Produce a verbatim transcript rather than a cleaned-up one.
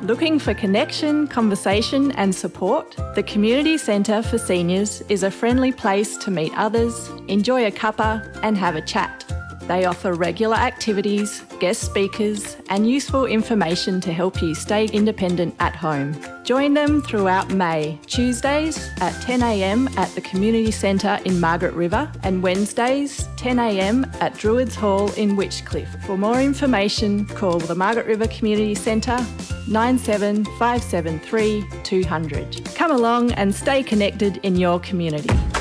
Looking for connection, conversation and support? The Community Centre for Seniors is a friendly place to meet others, enjoy a cuppa and have a chat. They offer regular activities, guest speakers and useful information to help you stay independent at home. Join them throughout May, Tuesdays at ten a m at the Community Centre in Margaret River and Wednesdays ten a m at Druids Hall in Witchcliffe. For more information, call the Margaret River Community Centre nine seven five seven three two hundred. Come along and stay connected in your community.